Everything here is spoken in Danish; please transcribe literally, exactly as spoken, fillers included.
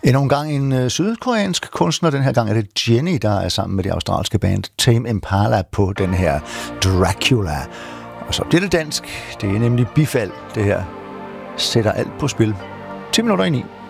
Endnu en gang en øh, sydkoreansk kunstner. Den her gang er det Jenny, der er sammen med det australske band Tame Impala på den her Dracula. Og så bliver det dansk. Det er nemlig Bifald, det her sætter alt på spil. ti minutter ind i.